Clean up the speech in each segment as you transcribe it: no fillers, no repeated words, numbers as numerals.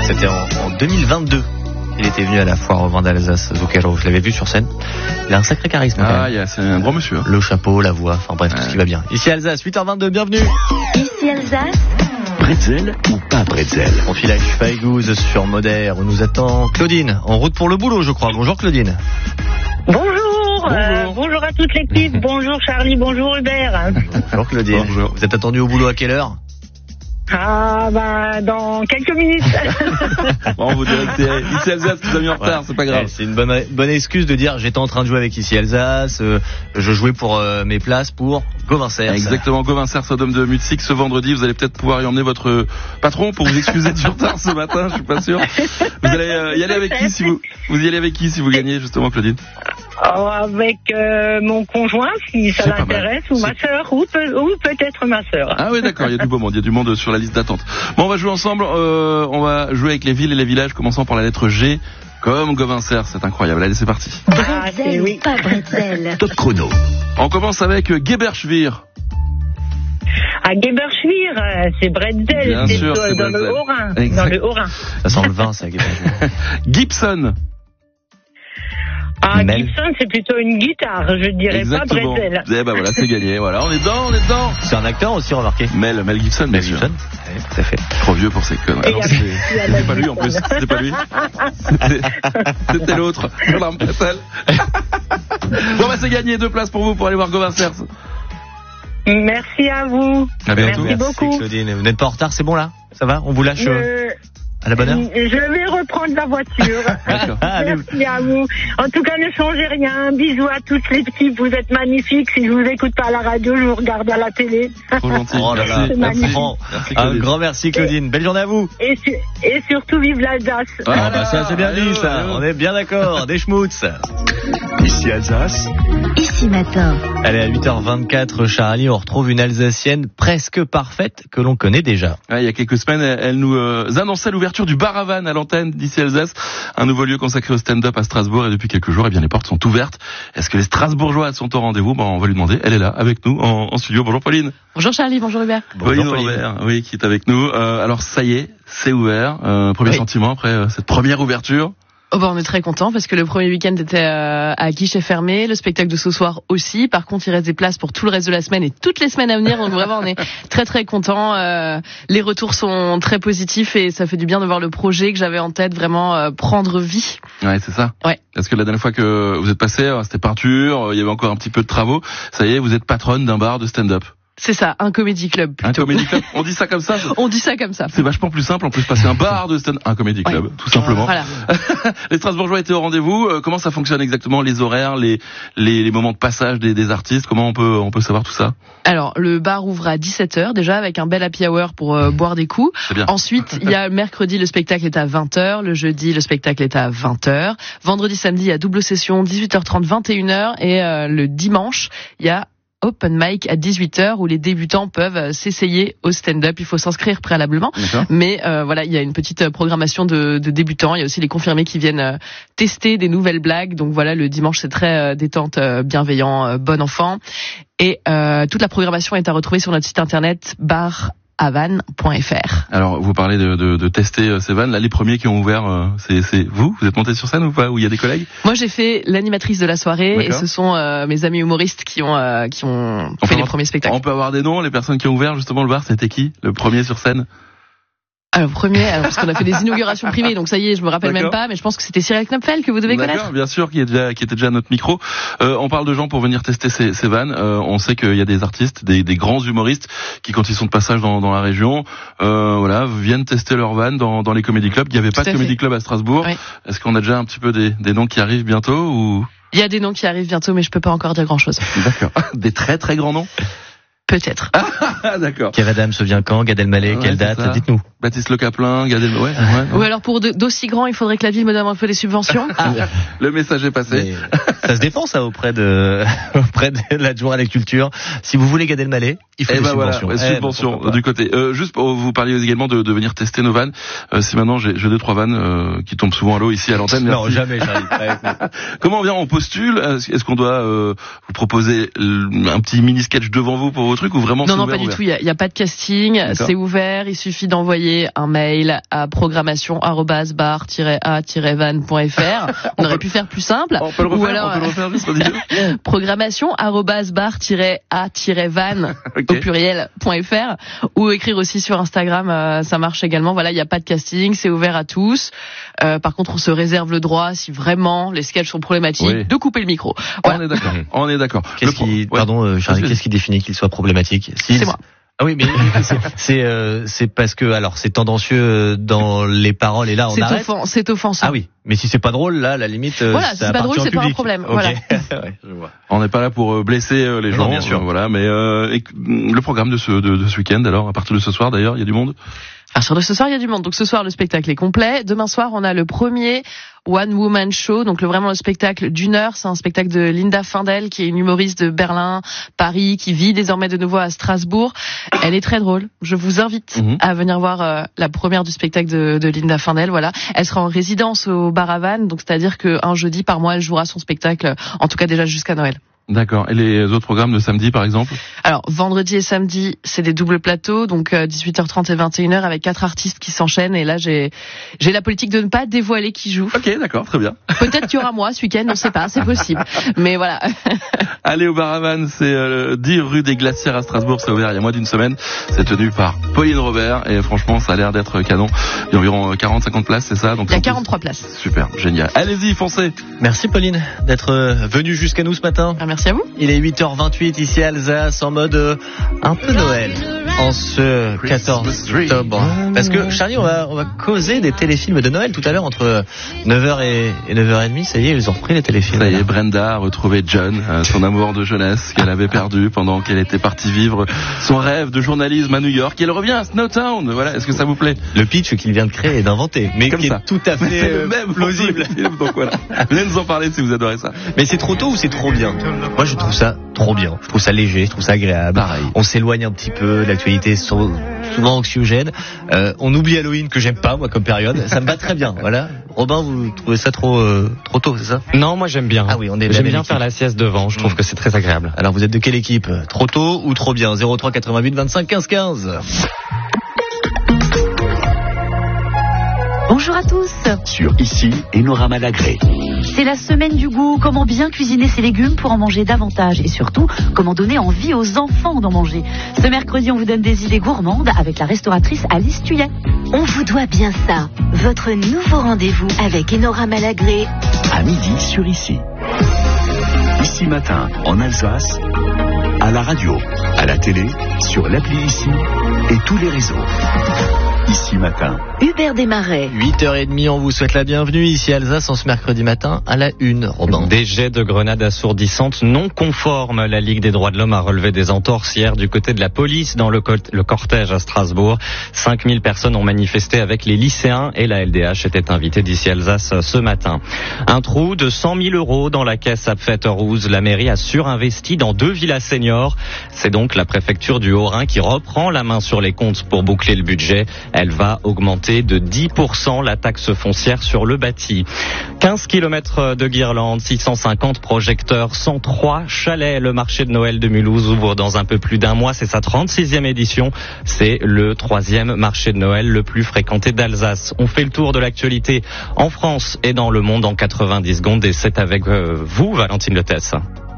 C'était en 2022. Il était venu à la foire au vin d'Alsace, Zucchero. Je l'avais vu sur scène. Il a un sacré charisme. C'est un gros monsieur. Le chapeau, la voix, enfin bref, tout ce qui va bien. Ici Alsace, 8h22, bienvenue. Ici Alsace. Bretzel ou pas bretzel? On file avec Feigouz sur Moder où nous attend Claudine. En route pour le boulot, je crois. Bonjour Claudine. Bonjour, bonjour à toute l'équipe. Bonjour Charlie, bonjour Hubert. Bonjour Claudine. Bonjour. Vous êtes attendu au boulot à quelle heure? Dans quelques minutes. Bon, vous direz que c'est Ici Alsace qui nous a mis en retard, c'est pas grave. C'est une bonne excuse de dire j'étais en train de jouer avec Ici Alsace, je jouais pour mes places pour Gauvincer. Exactement, Gauvincer, Sodome de Mutzig ce vendredi. Vous allez peut-être pouvoir y emmener votre patron pour vous excuser du retard ce matin, je suis pas sûr. Vous allez y aller avec qui si vous y allez avec qui si vous gagnez justement, Claudine? Avec mon conjoint, si ça l'intéresse, ou ma sœur, ou peut-être ma sœur. Ah oui, d'accord, il y a du monde sur la liste d'attente. Bon, on va jouer ensemble, on va jouer avec les villes et les villages, commençant par la lettre G, comme Gauvincer, c'est incroyable. Allez, c'est parti. Bretzel ou pas bretzel? Top chrono. On commence avec Geberschwir. À Geberschwir, c'est bretzel, Bien c'est sûr, c'est dans bretzel. le Haut-Rhin. Exact. Dans le Haut-Rhin. Ça sent le vin, ça, Geberschwir. Gibson. Mel. Gibson, c'est plutôt une guitare, je dirais. Exactement. Pas bretzel. Eh ben voilà, c'est gagné. Voilà, on est dedans. C'est un acteur aussi, remarqué. Mel Gibson, bien sûr. Gibson. Oui, tout à fait. Trop vieux pour ces conneries. Non, c'est pas lui en plus. C'est pas lui. C'était l'autre. Voilà, bon, c'est gagné. 2 places pour vous pour aller voir Gauvincer. Merci à vous. À bientôt. Merci beaucoup. Claudine. Vous n'êtes pas en retard, c'est bon là? Ça va? On vous lâche à la bonne heure? Je vais reprendre la voiture. D'accord. Merci à vous. En tout cas, ne changez rien. Bisous à toute l'équipe. Vous êtes magnifiques. Si je vous écoute pas à la radio, je vous regarde à la télé. Trop gentil. Oh là là, C'est Merci. magnifique. Merci, Un Claudine. grand merci Claudine. Belle journée à vous. Et surtout, vive l'Alsace. Ah bah ça c'est bien dit ça. On est bien d'accord. Des schmutz. Ici Alsace. Ici matin. Allez, à 8h24, Charlie, on retrouve une Alsacienne presque parfaite que l'on connaît déjà. Ouais, il y a quelques semaines, elle nous annonçait l'ouverture du bar à vannes à l'antenne d'Ici Alsace, un nouveau lieu consacré au stand-up à Strasbourg, et depuis quelques jours, les portes sont ouvertes. Est-ce que les Strasbourgeois sont au rendez-vous? On va lui demander. Elle est là avec nous en studio. Bonjour Pauline. Bonjour Charlie, bonjour Hubert. Pauline Robert, oui, qui est avec nous. Alors ça y est, c'est ouvert. Premier sentiment après cette première ouverture. On est très contents parce que le premier week-end était à guichet fermé, le spectacle de ce soir aussi. Par contre, il reste des places pour tout le reste de la semaine et toutes les semaines à venir. Donc vraiment, on est très très contents. Les retours sont très positifs et ça fait du bien de voir le projet que j'avais en tête vraiment prendre vie. Ouais, c'est ça. Ouais. Parce que la dernière fois que vous êtes passé, c'était peinture, il y avait encore un petit peu de travaux. Ça y est, vous êtes patronne d'un bar de stand-up. C'est ça, un comédie club plutôt. Un comédie club. On dit ça comme ça. On dit ça comme ça. C'est vachement plus simple. En plus, passer un bar de stand, un comédie club, tout simplement. Voilà. Les Strasbourgeois étaient au rendez-vous. Comment ça fonctionne exactement, les horaires, les moments de passage des artistes? Comment on peut savoir tout ça? Alors, le bar ouvre à 17h déjà avec un bel happy hour pour boire des coups. C'est bien. Ensuite, il y a mercredi, le spectacle est à 20h. Le jeudi, le spectacle est à 20h. Vendredi, samedi, il y a double session, 18h30, 21h. Et le dimanche, il y a open mic à 18h où les débutants peuvent s'essayer au stand-up. Il faut s'inscrire préalablement. D'accord. Mais voilà, il y a une petite programmation de débutants. Il y a aussi les confirmés qui viennent tester des nouvelles blagues. Donc voilà, le dimanche, c'est très détente, bienveillant, bon enfant. Et toute la programmation est à retrouver sur notre site internet baravannes.fr. Alors, vous parlez de tester ces vannes. Là, les premiers qui ont ouvert, c'est vous? Vous êtes monté sur scène ou pas? Ou il y a des collègues? Moi, j'ai fait l'animatrice de la soirée. D'accord. Et ce sont mes amis humoristes qui ont fait les premiers spectacles. On peut avoir des noms? Les personnes qui ont ouvert justement le bar, c'était qui? Le premier sur scène? Alors, parce qu'on a fait des inaugurations privées, donc ça y est, je me rappelle même pas, mais je pense que c'était Cyril Knopfel que vous devez connaître. D'accord, bien sûr, qui était déjà à notre micro. On parle de gens pour venir tester ces vannes. On sait qu'il y a des artistes, des grands humoristes qui, quand ils sont de passage dans la région, viennent tester leurs vannes dans les comédie clubs. Il n'y avait pas de comédie club à Strasbourg. Oui. Est-ce qu'on a déjà un petit peu des noms qui arrivent bientôt ou? Il y a des noms qui arrivent bientôt, mais je peux pas encore dire grand chose. D'accord. Des très très grands noms? Peut-être. Ah, d'accord. Kev Adams se vient quand? Gad Elmaleh, quelle date? Dites-nous. Baptiste Le Caplin, Gad Elmaleh, ouais. Ou alors pour d'aussi grands, il faudrait que la ville me donne un peu des subventions. Le message est passé. Mais ça se défend ça auprès de l'adjoint à la culture. Si vous voulez Gad Elmaleh, il faut des subventions. Voilà, subventions du côté. Juste pour vous parliez également de venir tester nos vannes. Si maintenant j'ai 2-3 vannes qui tombent souvent à l'eau ici à l'antenne. Non, jamais, Charlie. Comment on postule? Est-ce qu'on doit vous proposer un petit mini sketch devant vous pour vos trucs ou vraiment? Non, pas du tout. Il y a pas de casting. D'accord. C'est ouvert. Il suffit d'envoyer envoyer un mail à programmation@bar-a-van.fr. On aurait pu faire plus simple. On peut le refaire juste, redis-le. Programmation@bar-a-van au pluriel.fr, ou écrire aussi sur Instagram, ça marche également. Voilà, il n'y a pas de casting, c'est ouvert à tous. Par contre, on se réserve le droit, si vraiment les sketchs sont problématiques, de couper le micro. Voilà. On est d'accord. Charlie, qu'est-ce qui définit qu'il soit problématique? C'est moi. Ah oui, mais c'est parce que alors c'est tendancieux dans les paroles et là on arrête. C'est offensant. Ah oui, mais si c'est pas drôle, là, à la limite, voilà, si c'est pas drôle, c'est pas un problème. Okay. Voilà. Ouais, je vois. On n'est pas là pour blesser les gens, bien sûr. Voilà, mais le programme de ce week-end, alors à partir de ce soir, d'ailleurs, il y a du monde. À partir de ce soir, il y a du monde. Donc ce soir, le spectacle est complet. Demain soir, on a le premier One Woman Show, donc vraiment le spectacle d'une heure. C'est un spectacle de Linda Findel, qui est une humoriste de Berlin, Paris, qui vit désormais de nouveau à Strasbourg. Elle est très drôle. Je vous invite à venir voir la première du spectacle de Linda Findel. Voilà, elle sera en résidence au Bar à Van, donc c'est-à-dire qu'un jeudi par mois, elle jouera son spectacle, en tout cas déjà jusqu'à Noël. D'accord. Et les autres programmes de samedi, par exemple? Alors, vendredi et samedi, c'est des doubles plateaux, donc 18h30 et 21h avec 4 artistes qui s'enchaînent. Et là, j'ai la politique de ne pas dévoiler qui joue. Ok, d'accord, très bien. Peut-être qu'il y aura moi ce week-end, on ne sait pas, c'est possible. Mais voilà. Allez au Bar à Van, c'est 10 rue des Glacières à Strasbourg, c'est ouvert il y a moins d'une semaine. C'est tenu par Pauline Robert et franchement, ça a l'air d'être canon. Il y a environ 40-50 places, c'est ça? Donc il y a 43 places. Super, génial. Allez-y, foncez. Merci Pauline d'être venue jusqu'à nous ce matin. Merci à vous. Il est 8h28 ici à Alsace en mode un peu Noël en ce 14 octobre. Parce que Charlie, on va causer des téléfilms de Noël tout à l'heure entre 9h et 9h30. Ça y est, ils ont repris les téléfilms. Ça y est, Brenda a retrouvé John, son amour de jeunesse qu'elle avait perdu pendant qu'elle était partie vivre son rêve de journalisme à New York. Et elle revient à Snowtown. Voilà, est-ce que ça vous plaît? Le pitch qu'il vient de créer et d'inventer, mais comme qui ça. Est tout à fait le même plausible. Donc voilà. Venez nous en parler si vous adorez ça. Mais c'est trop tôt ou c'est trop bien? Moi, je trouve ça trop bien. Je trouve ça léger, je trouve ça agréable. Pareil. On s'éloigne un petit peu, l'actualité est souvent anxiogène. On oublie Halloween que j'aime pas, moi, comme période. Ça me va très bien, voilà. Robin, vous trouvez ça trop tôt, c'est ça? Non, moi j'aime bien. Ah oui, on est J'aime bien faire la sieste devant, je trouve que c'est très agréable. Alors vous êtes de quelle équipe? Trop tôt ou trop bien? 03 88 25 15 15. Bonjour à tous. Sur Ici, Enora Malagré. C'est la semaine du goût. Comment bien cuisiner ses légumes pour en manger davantage et surtout, comment donner envie aux enfants d'en manger. Ce mercredi, on vous donne des idées gourmandes avec la restauratrice Alice Tuyet. On vous doit bien ça. Votre nouveau rendez-vous avec Enora Malagré. À midi sur Ici. Ici Matin, en Alsace, à la radio, à la télé, sur l'appli Ici et tous les réseaux. Ici Matin. Hubert Desmarais. 8h30, on vous souhaite la bienvenue ici à Alsace en ce mercredi matin à la une, Robin. Des jets de grenades assourdissantes non conformes. La Ligue des droits de l'homme a relevé des entorses hier du côté de la police dans le cortège à Strasbourg. 5000 personnes ont manifesté avec les lycéens et la LDH était invitée d'ici Alsace ce matin. Un trou de 100 000 euros dans la caisse à Pfetterhouse. La mairie a surinvesti dans 2 villas seniors. C'est donc la préfecture du Haut-Rhin qui reprend la main sur les comptes pour boucler le budget. Elle va augmenter de 10% la taxe foncière sur le bâti. 15 km de guirlandes, 650 projecteurs, 103 chalets. Le marché de Noël de Mulhouse ouvre dans un peu plus d'un mois. C'est sa 36e édition. C'est le 3e marché de Noël le plus fréquenté d'Alsace. On fait le tour de l'actualité en France et dans le monde en 90 secondes. Et c'est avec vous, Valentine Letesse.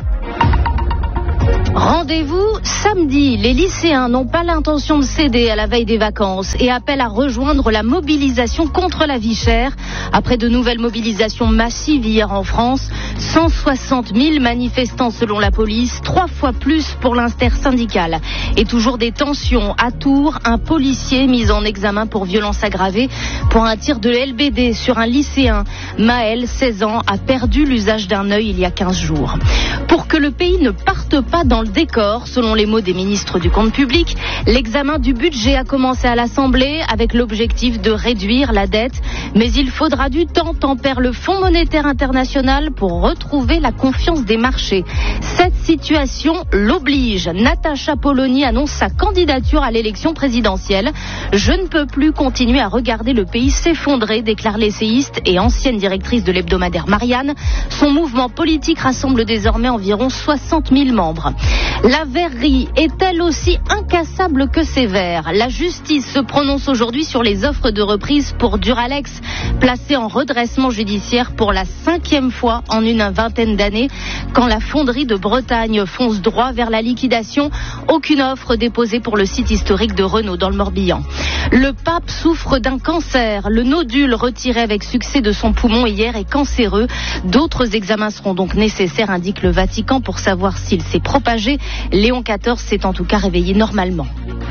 Rendez-vous samedi. Les lycéens n'ont pas l'intention de céder à la veille des vacances et appellent à rejoindre la mobilisation contre la vie chère. Après de nouvelles mobilisations massives hier en France, 160 000 manifestants selon la police, 3 fois plus pour l'intersyndicale. Et toujours des tensions. À Tours, un policier mis en examen pour violence aggravée pour un tir de LBD sur un lycéen. Maël, 16 ans, a perdu l'usage d'un œil il y a 15 jours. Pour que le pays ne parte pas dans le décor, selon les mots des ministres du compte public, l'examen du budget a commencé à l'Assemblée avec l'objectif de réduire la dette. Mais il faudra du temps, tempère le Fonds monétaire international pour retrouver la confiance des marchés. Cette situation l'oblige. Natacha Polony annonce sa candidature à l'élection présidentielle. Je ne peux plus continuer à regarder le pays pays s'effondrer, déclare l'essayiste et ancienne directrice de l'hebdomadaire Marianne. Son mouvement politique rassemble désormais environ 60 000 membres. La verrerie est-elle aussi incassable que sévère? La justice se prononce aujourd'hui sur les offres de reprise pour Duralex, placé en redressement judiciaire pour la 5e fois en une vingtaine d'années. Quand la fonderie de Bretagne fonce droit vers la liquidation, aucune offre déposée pour le site historique de Renault dans le Morbihan. Le pape souffre d'un cancer. Le nodule retiré avec succès de son poumon hier est cancéreux. D'autres examens seront donc nécessaires, indique le Vatican, pour savoir s'il s'est propagé. Léon XIV s'est en tout cas réveillé normalement.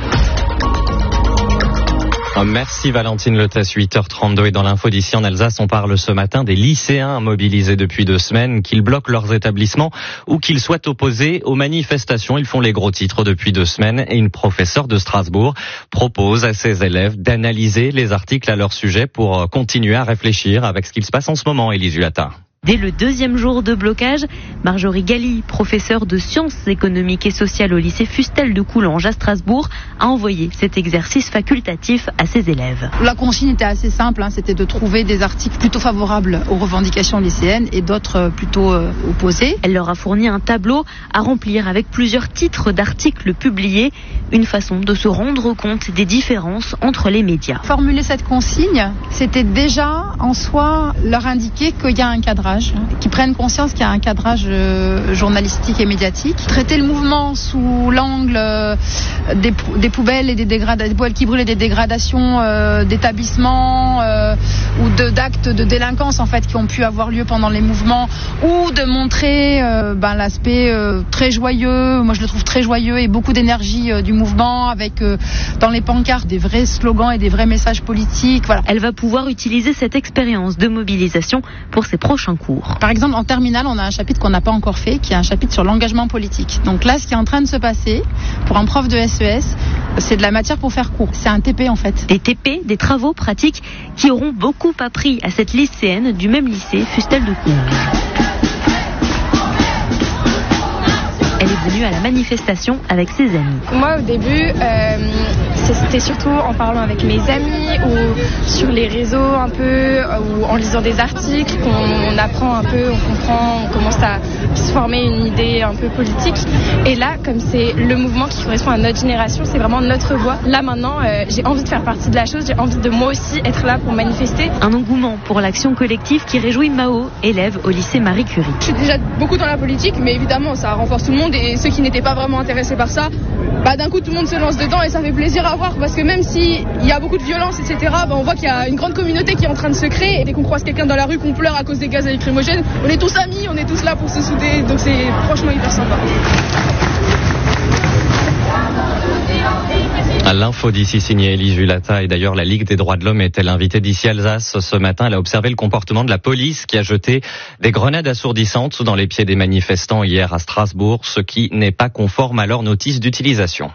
Merci Valentine Lotès, 8h32 et dans l'info d'ici en Alsace, on parle ce matin des lycéens mobilisés depuis 2 semaines, qu'ils bloquent leurs établissements ou qu'ils soient opposés aux manifestations. Ils font les gros titres depuis 2 semaines et une professeure de Strasbourg propose à ses élèves d'analyser les articles à leur sujet pour continuer à réfléchir avec ce qu'il se passe en ce moment, Élise Hulata. Dès le 2e jour de blocage, Marjorie Galli, professeure de sciences économiques et sociales au lycée Fustel de Coulanges à Strasbourg, a envoyé cet exercice facultatif à ses élèves. La consigne était assez simple, c'était de trouver des articles plutôt favorables aux revendications lycéennes et d'autres plutôt opposés. Elle leur a fourni un tableau à remplir avec plusieurs titres d'articles publiés, une façon de se rendre compte des différences entre les médias. Formuler cette consigne, c'était déjà en soi leur indiquer qu'il y a un cadrage, qu'ils prennent conscience qu'il y a un cadrage journalistique et médiatique. Traiter le mouvement sous l'angle des poubelles et des poubelles qui brûlent et des dégradations d'établissements ou d'actes de délinquance en fait qui ont pu avoir lieu pendant les mouvements, ou de montrer l'aspect très joyeux, moi je le trouve très joyeux et beaucoup d'énergie du mouvement avec dans les pancartes des vrais slogans et des vrais messages politiques. Voilà. Elle va pouvoir utiliser cette expérience de mobilisation pour ses prochains cours. Par exemple, en terminale, on a un chapitre qu'on n'a pas encore fait, qui est un chapitre sur l'engagement politique. Donc là, ce qui est en train de se passer, pour un prof de SES, c'est de la matière pour faire cours. C'est un TP en fait. Des TP, des travaux pratiques qui auront beaucoup appris à cette lycéenne du même lycée, Fustel de Coulanges. Elle est venue à la manifestation avec ses amis. Moi, au début, c'était surtout en parlant avec mes amis ou sur les réseaux un peu, ou en lisant des articles qu'on apprend un peu, on comprend, on commence à se former une idée un peu politique. Et là, comme c'est le mouvement qui correspond à notre génération, c'est vraiment notre voix. Là maintenant, j'ai envie de faire partie de la chose, j'ai envie de moi aussi être là pour manifester. Un engouement pour l'action collective qui réjouit Mao, élève au lycée Marie Curie. Je suis déjà beaucoup dans la politique, mais évidemment ça renforce tout le monde et ceux qui n'étaient pas vraiment intéressés par ça, d'un coup tout le monde se lance dedans et ça fait plaisir à voir parce que même s'il y a beaucoup de violence, etc., on voit qu'il y a une grande communauté qui est en train de se créer et dès qu'on croise quelqu'un dans la rue, qu'on pleure à cause des gaz lacrymogènes, on est tous amis, on est tous là pour se souder, donc c'est franchement hyper sympa. À l'info d'ici signé Élise Hulata et d'ailleurs la Ligue des droits de l'homme est-elle invitée d'ici Alsace ce matin. Elle a observé le comportement de la police qui a jeté des grenades assourdissantes dans les pieds des manifestants hier à Strasbourg, ce qui n'est pas conforme à leur notice d'utilisation.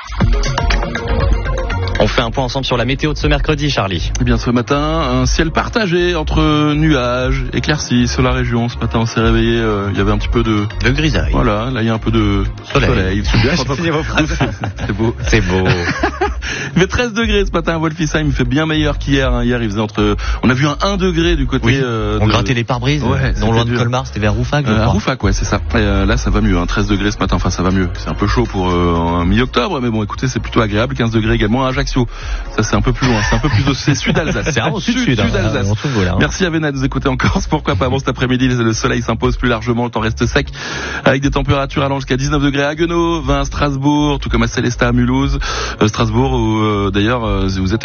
On fait un point ensemble sur la météo de ce mercredi, Charlie. Eh bien, ce matin, un ciel partagé entre nuages, éclaircies sur la région. Ce matin, on s'est réveillé, il y avait un petit peu de grisaille. Voilà, là, il y a un peu de soleil. C'est beau. C'est beau. Il fait 13 degrés ce matin à Wolfisheim. Il fait bien meilleur qu'hier. Hier, il faisait on a vu un 1 degré du côté, on grattait les pare-brises. Ouais, non loin de Colmar, c'était vers Roufac, je crois. À Roufac, ouais, c'est ça. Et là, ça va mieux, 13 degrés ce matin. Enfin, ça va mieux. C'est un peu chaud pour mi-octobre, mais bon, écoutez, c'est plutôt agréable. 15 degrés également à Ajaccio. Ça, c'est un peu plus loin. C'est un peu plus c'est sud-Alsace. C'est vraiment sud-Alsace. Merci à Véna de nous écouter en Corse. Pourquoi pas? Bon, cet après-midi, le soleil s'impose plus largement. Le temps reste sec avec des températures allant jusqu'à 19 degrés à Haguenau, 20 à Strasbourg, tout comme à Célestat à Mulhouse. Strasbourg, où d'ailleurs, vous êtes